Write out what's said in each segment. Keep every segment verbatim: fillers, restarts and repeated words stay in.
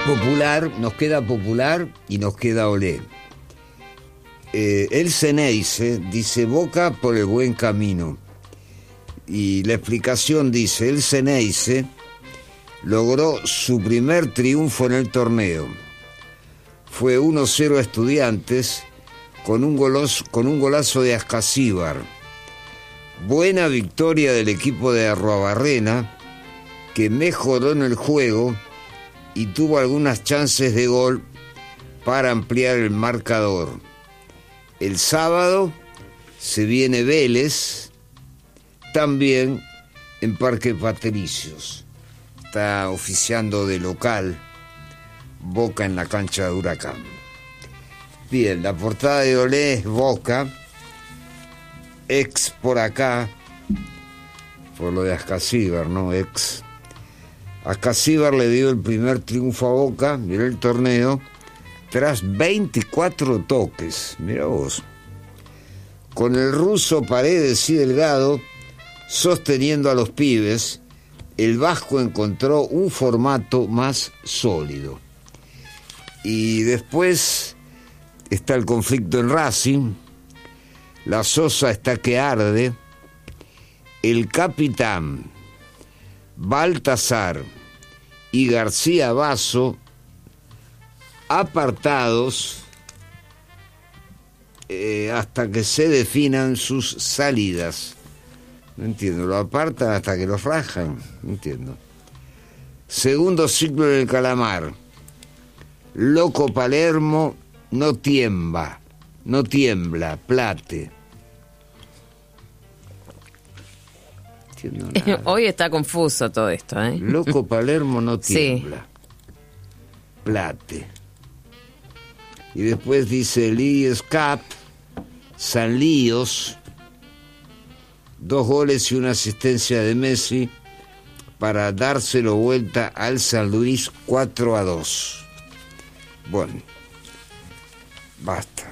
popular, nos queda popular y nos queda Olé. Eh, el Ceneice dice Boca por el buen camino. Y la explicación dice, el Ceneice logró su primer triunfo en el torneo. Fue uno cero a Estudiantes con un, golazo, con un golazo de Ascasíbar. Buena victoria del equipo de Arruabarrena, que mejoró en el juego y tuvo algunas chances de gol para ampliar el marcador. El sábado se viene Vélez, también en Parque Patricios. Está oficiando de local Boca en la cancha de Huracán. Bien, la portada de Olé es Boca, ex por acá, por lo de Ascasíbar, ¿no? Ex. Ascasíbar le dio el primer triunfo a Boca en el torneo tras veinticuatro toques, mirá vos. Con el ruso Paredes y Delgado sosteniendo a los pibes, el vasco encontró un formato más sólido. Y después está el conflicto en Racing, la Sosa está que arde, el capitán Baltasar y García Basso apartados eh, hasta que se definan sus salidas. No entiendo, lo apartan hasta que los rajan, no entiendo. Segundo ciclo del Calamar. Loco Palermo no tiembla, no tiembla, Plate. Hoy está confuso todo esto, ¿eh? Loco Palermo no tiembla. Sí. Plate. Y después dice Líes Cap, San Líos, dos goles y una asistencia de Messi para dárselo vuelta al San Luis cuatro a dos. Bueno, basta.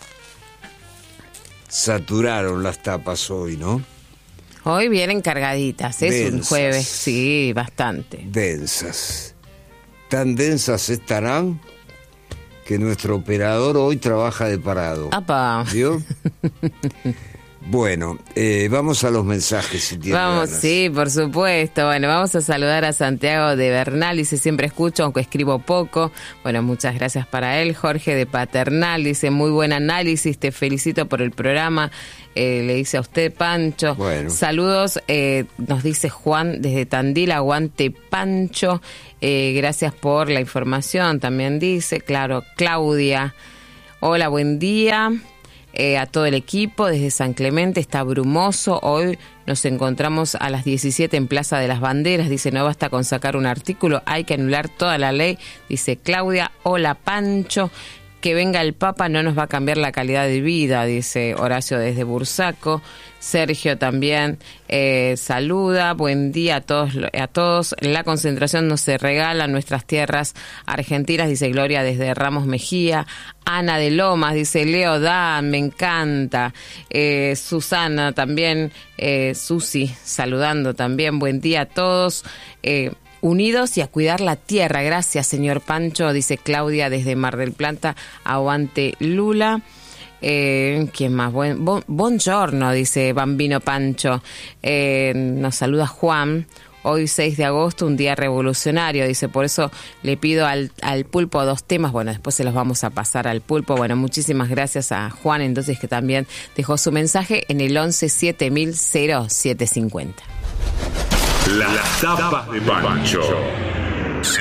Saturaron las tapas hoy, ¿no? Hoy vienen cargaditas, es densas. Un jueves, sí, bastante. Densas. Tan densas estarán que nuestro operador hoy trabaja de parado. ¡Apa! ¿Vio? Bueno, eh, vamos a los mensajes si tienen Vamos, ganas. Sí, por supuesto. Bueno, vamos a saludar a Santiago de Bernal, dice, siempre escucho, aunque escribo poco. Bueno, muchas gracias para él. Jorge de Paternal, dice, muy buen análisis, te felicito por el programa. Eh, le dice a usted, Pancho. Bueno. Saludos, eh, nos dice Juan desde Tandil, aguante Pancho. Eh, gracias por la información, también dice, claro, Claudia. Hola, buen día. Eh, a todo el equipo desde San Clemente, está brumoso, hoy nos encontramos a las diecisiete en Plaza de las Banderas, dice, no basta con sacar un artículo, hay que anular toda la ley, dice Claudia. Hola Pancho, que venga el Papa no nos va a cambiar la calidad de vida, dice Horacio desde Bursaco. Sergio también eh, saluda, buen día a todos, a todos. La concentración no se regala, nuestras tierras argentinas, dice Gloria desde Ramos Mejía. Ana de Lomas, dice Leo Dan, me encanta. Eh, Susana también, eh, Susi saludando también, buen día a todos. Eh, Unidos y a cuidar la tierra, gracias señor Pancho, dice Claudia desde Mar del Plata, aguante Lula. Eh, ¿Quién más? Buen, bon, buongiorno, dice Bambino Pancho. Eh, nos saluda Juan. Hoy seis de agosto, un día revolucionario, dice, por eso le pido al, al Pulpo dos temas. Bueno, después se los vamos a pasar al Pulpo. Bueno, muchísimas gracias a Juan, entonces, que también dejó su mensaje en el once siete mil cero siete cincuenta. Las tapas de Pancho.